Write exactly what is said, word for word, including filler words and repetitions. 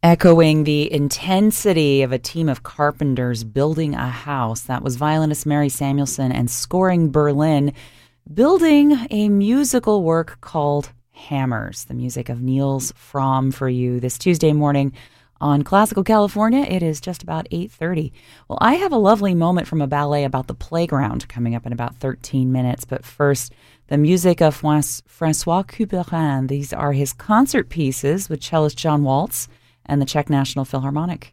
Echoing the intensity of a team of carpenters building a house, that was violinist Mary Samuelson and Scoring Berlin building a musical work called Hammers, the music of Niels Fromm for you this Tuesday morning on Classical California. It is just about eight thirty. Well, I have a lovely moment from a ballet about the playground coming up in about thirteen minutes, but first, the music of François Couperin. These are his concert pieces with cellist John Waltz and the Czech National Philharmonic.